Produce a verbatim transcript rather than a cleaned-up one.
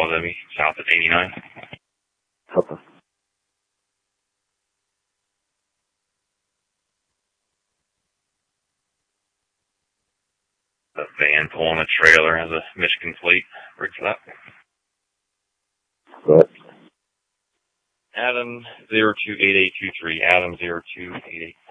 Charles Emmy, south at eighty-nine. Okay. The van pulling a trailer has a Michigan plate. Rick for that. What? Adam zero two eight eight two three. Adam zero two eight eight